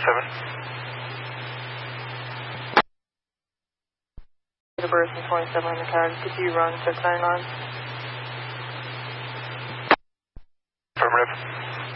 The birth and 27 on the card. Could you run 699? Affirmative.